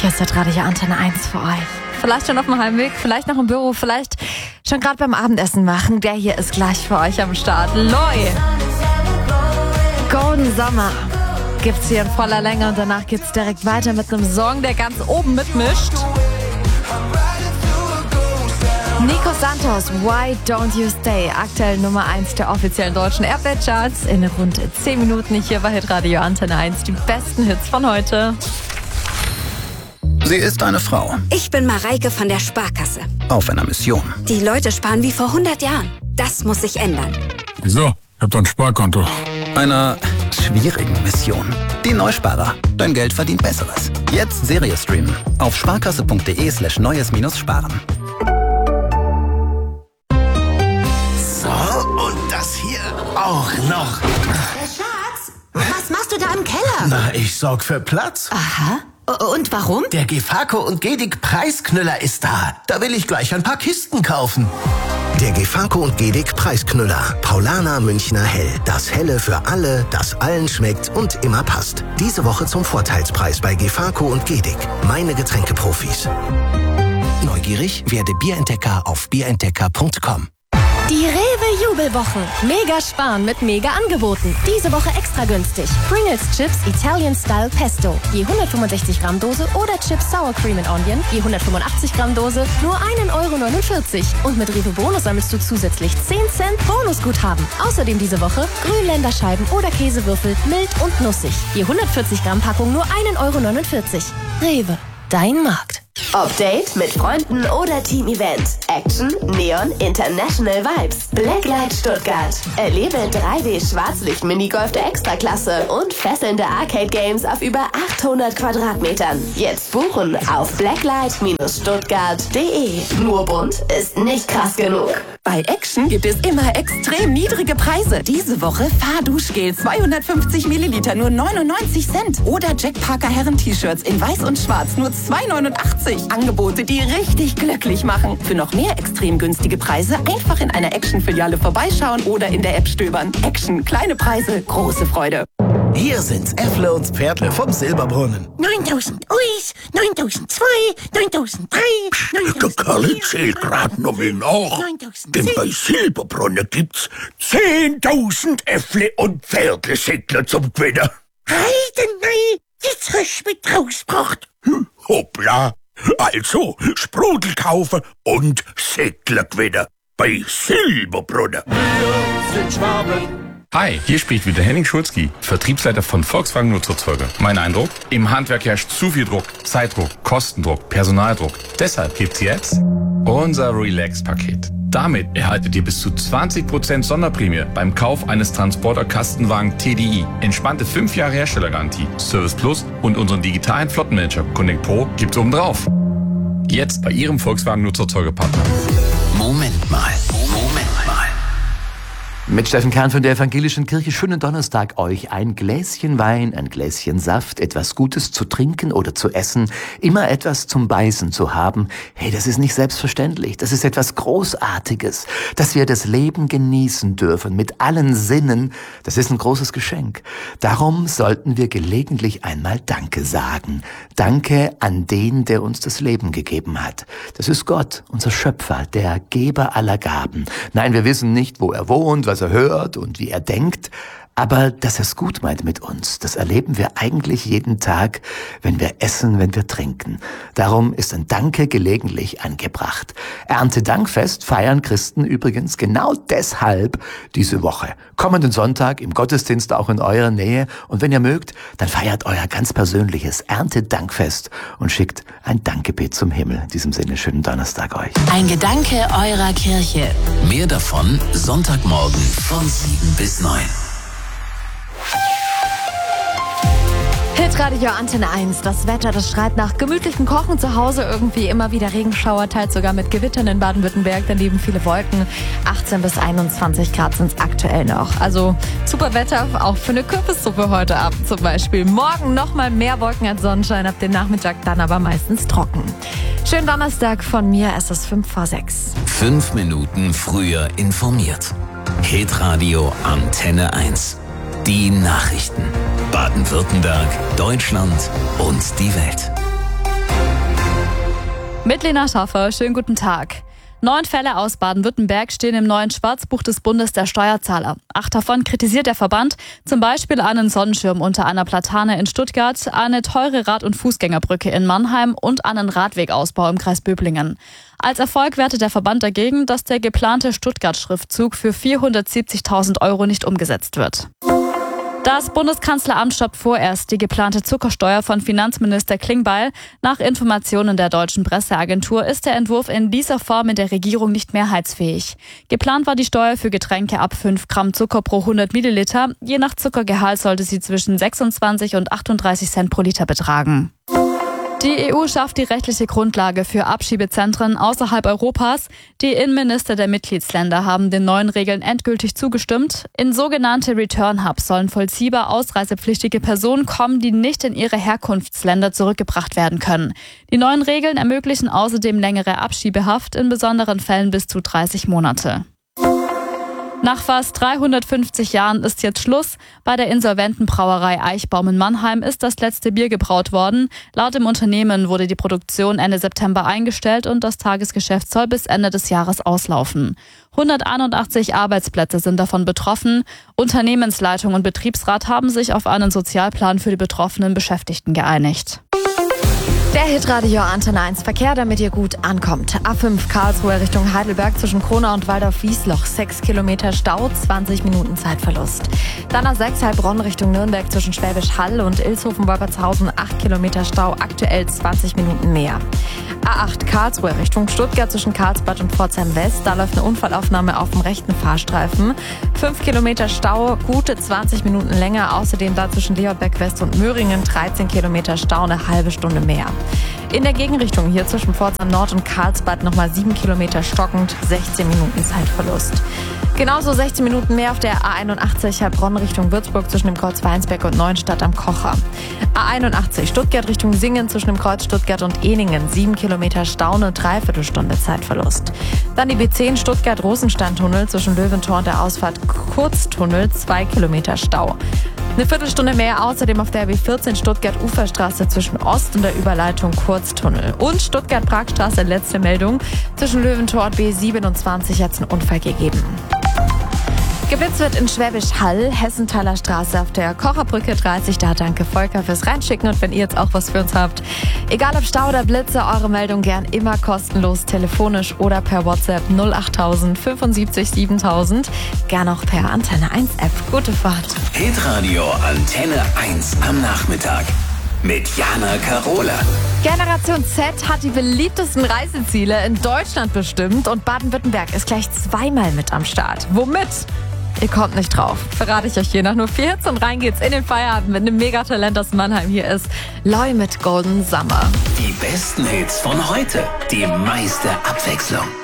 Hier ist der Radio Antenne 1 für euch. Vielleicht schon auf dem Heimweg, vielleicht noch im Büro, vielleicht schon gerade beim Abendessen machen. Der hier ist gleich für euch am Start. Loi! Golden Summer gibt's hier in voller Länge und danach geht's direkt weiter mit einem Song, der ganz oben mitmischt. Nico Santos, Why Don't You Stay? Aktuell Nummer 1 der offiziellen deutschen Airplay-Charts. In rund 10 Minuten hier bei Hitradio Antenne 1. Die besten Hits von heute. Sie ist eine Frau. Ich bin Mareike von der Sparkasse. Auf einer Mission. Die Leute sparen wie vor 100 Jahren. Das muss sich ändern. Wieso? Ich hab doch ein Sparkonto. Einer schwierigen Mission. Die Neusparer. Dein Geld verdient Besseres. Jetzt Serie streamen. Auf sparkasse.de/neues-sparen. So, und das hier auch noch. Schatz, was machst du da im Keller? Na, ich sorg für Platz. Aha. Und warum? Der Gefako und Gedik Preisknüller ist da. Da will ich gleich ein paar Kisten kaufen. Der Gefako und Gedik Preisknüller. Paulaner Münchner Hell. Das Helle für alle, das allen schmeckt und immer passt. Diese Woche zum Vorteilspreis bei Gefako und Gedik. Meine Getränkeprofis. Neugierig? Werde Bierentdecker auf bierentdecker.com. Die Rewe-Jubelwochen. Mega sparen mit Mega-Angeboten. Diese Woche extra günstig. Pringles Chips Italian Style Pesto. Je 165 Gramm Dose oder Chips Sour Cream and Onion. Je 185 Gramm Dose. Nur 1,49 €. Und mit Rewe Bonus sammelst du zusätzlich 10 Cent Bonusguthaben. Außerdem diese Woche Grünländerscheiben oder Käsewürfel mild und nussig. Je 140 Gramm Packung nur 1,49 €. Rewe. Dein Markt. Update mit Freunden oder Team-Event. Action, Neon, International Vibes. Blacklight Stuttgart. Erlebe 3D-Schwarzlicht-Minigolf der Extraklasse und fesselnde Arcade-Games auf über 800 Quadratmetern. Jetzt buchen auf blacklight-stuttgart.de. Nur bunt ist nicht krass genug. Bei Action gibt es immer extrem niedrige Preise. Diese Woche Fahrduschgel 250 Milliliter nur 99 Cent. Oder Jack Parker Herren-T-Shirts in weiß und schwarz nur 2,89 €. Angebote, die richtig glücklich machen. Für noch mehr extrem günstige Preise einfach in einer Action-Filiale vorbeischauen oder in der App stöbern. Action, kleine Preise, große Freude. Hier sind's Äffle und Pferdle vom Silberbrunnen. 9.000 Uis, 9.002, 9.003, Der Kerl zählt grad noch mal nach. 9.000. Denn bei Silberbrunnen gibt's 10.000 Äffle und Pferdle-Säckler zum Gewinnen. Heidenei, jetzt hast du mich rausgebracht. Hoppla. Also, Sprudel kaufen und Säckler gewinnen. Bei Silberbrunnen. Hi, hier spricht wieder Henning Schulzki, Vertriebsleiter von Volkswagen Nutzfahrzeuge. Mein Eindruck? Im Handwerk herrscht zu viel Druck, Zeitdruck, Kostendruck, Personaldruck. Deshalb gibt's jetzt unser Relax-Paket. Damit erhaltet ihr bis zu 20% Sonderprämie beim Kauf eines Transporter-Kastenwagen TDI. Entspannte 5 Jahre Herstellergarantie, Service Plus und unseren digitalen Flottenmanager Connect Pro gibt's obendrauf. Jetzt bei Ihrem Volkswagen Nutzfahrzeuge-Partner. Moment mal. Mit Steffen Kern von der Evangelischen Kirche. Schönen Donnerstag euch. Ein Gläschen Wein, ein Gläschen Saft, etwas Gutes zu trinken oder zu essen, immer etwas zum Beißen zu haben. Hey, das ist nicht selbstverständlich. Das ist etwas Großartiges, dass wir das Leben genießen dürfen mit allen Sinnen. Das ist ein großes Geschenk. Darum sollten wir gelegentlich einmal Danke sagen. Danke an den, der uns das Leben gegeben hat. Das ist Gott, unser Schöpfer, der Geber aller Gaben. Nein, wir wissen nicht, wo er wohnt, was er hört und wie er denkt, aber dass er es gut meint mit uns, das erleben wir eigentlich jeden Tag, wenn wir essen, wenn wir trinken. Darum ist ein Danke gelegentlich angebracht. Erntedankfest feiern Christen übrigens genau deshalb diese Woche. Kommenden Sonntag im Gottesdienst auch in eurer Nähe und wenn ihr mögt, dann feiert euer ganz persönliches Erntedankfest und schickt ein Dankgebet zum Himmel. In diesem Sinne, schönen Donnerstag euch. Ein Gedanke eurer Kirche. Mehr davon Sonntagmorgen von 7 bis 9. Hitradio Antenne 1. Das Wetter, das schreit nach gemütlichem Kochen zu Hause. Irgendwie immer wieder Regenschauer, teils sogar mit Gewittern in Baden-Württemberg. Daneben viele Wolken. 18 bis 21 Grad sind es aktuell noch. Also super Wetter, auch für eine Kürbissuppe heute Abend zum Beispiel. Morgen nochmal mehr Wolken als Sonnenschein, ab dem Nachmittag dann aber meistens trocken. Schönen Donnerstag von mir, es ist 5 vor 6. 5 Minuten früher informiert. Hitradio Antenne 1. Die Nachrichten. Baden-Württemberg, Deutschland und die Welt. Mit Lena Schaffer, schönen guten Tag. 9 Fälle aus Baden-Württemberg stehen im neuen Schwarzbuch des Bundes der Steuerzahler. 8 davon kritisiert der Verband, zum Beispiel einen Sonnenschirm unter einer Platane in Stuttgart, eine teure Rad- und Fußgängerbrücke in Mannheim und einen Radwegausbau im Kreis Böblingen. Als Erfolg wertet der Verband dagegen, dass der geplante Stuttgart-Schriftzug für 470.000 € nicht umgesetzt wird. Das Bundeskanzleramt stoppt vorerst die geplante Zuckersteuer von Finanzminister Klingbeil. Nach Informationen der deutschen Presseagentur ist der Entwurf in dieser Form in der Regierung nicht mehrheitsfähig. Geplant war die Steuer für Getränke ab 5 Gramm Zucker pro 100 Milliliter. Je nach Zuckergehalt sollte sie zwischen 26 und 38 Cent pro Liter betragen. Die EU schafft die rechtliche Grundlage für Abschiebezentren außerhalb Europas. Die Innenminister der Mitgliedsländer haben den neuen Regeln endgültig zugestimmt. In sogenannte Return Hubs sollen vollziehbar ausreisepflichtige Personen kommen, die nicht in ihre Herkunftsländer zurückgebracht werden können. Die neuen Regeln ermöglichen außerdem längere Abschiebehaft, in besonderen Fällen bis zu 30 Monate. Nach fast 350 Jahren ist jetzt Schluss. Bei der insolventen Brauerei Eichbaum in Mannheim ist das letzte Bier gebraut worden. Laut dem Unternehmen wurde die Produktion Ende September eingestellt und das Tagesgeschäft soll bis Ende des Jahres auslaufen. 181 Arbeitsplätze sind davon betroffen. Unternehmensleitung und Betriebsrat haben sich auf einen Sozialplan für die betroffenen Beschäftigten geeinigt. Der Hitradio Antenne 1 Verkehr, damit ihr gut ankommt. A5 Karlsruhe Richtung Heidelberg zwischen Kronau und Waldorf-Wiesloch. 6 Kilometer Stau, 20 Minuten Zeitverlust. Dann A6 Heilbronn Richtung Nürnberg zwischen Schwäbisch Hall und Ilshofen-Wolpertshausen. 8 Kilometer Stau, aktuell 20 Minuten mehr. A8 Karlsruhe Richtung Stuttgart zwischen Karlsbad und Pforzheim West. Da läuft eine Unfallaufnahme auf dem rechten Fahrstreifen. 5 Kilometer Stau, gute 20 Minuten länger. Außerdem da zwischen Leobeck West und Möhringen 13 Kilometer Stau, eine halbe Stunde mehr. In der Gegenrichtung hier zwischen Pforzheim Nord und Karlsbad nochmal 7 Kilometer stockend, 16 Minuten Zeitverlust. Genauso 16 Minuten mehr auf der A81 Heilbronn Richtung Würzburg zwischen dem Kreuz Weinsberg und Neuenstadt am Kocher. A81 Stuttgart Richtung Singen zwischen dem Kreuz Stuttgart und Ehningen, 7 Kilometer Stau, eine Dreiviertelstunde Zeitverlust. Dann die B10 Stuttgart-Rosenstein-Tunnel zwischen Löwentor und der Ausfahrt Kurztunnel, 2 Kilometer Stau. Eine Viertelstunde mehr außerdem auf der B14 Stuttgart-Uferstraße zwischen Ost und der Überleitung Kurztunnel. Und Stuttgart-Pragstraße, letzte Meldung. Zwischen Löwentor und B27 hat es einen Unfall gegeben. Geblitzt wird in Schwäbisch Hall, Hessenthaler Straße auf der Kocherbrücke 30. Da danke Volker fürs Reinschicken und wenn ihr jetzt auch was für uns habt. Egal ob Stau oder Blitze, eure Meldung gern immer kostenlos, telefonisch oder per WhatsApp 08000 75 7000. Gern auch per Antenne 1 App. Gute Fahrt. Hitradio Antenne 1 am Nachmittag. Mit Jana Karola. Generation Z hat die beliebtesten Reiseziele in Deutschland bestimmt und Baden-Württemberg ist gleich zweimal mit am Start. Womit? Ihr kommt nicht drauf. Verrate ich euch hier nach nur 14 und rein geht's in den Feierabend mit einem Megatalent aus Mannheim. Hier ist Loy mit Golden Summer. Die besten Hits von heute. Die meiste Abwechslung.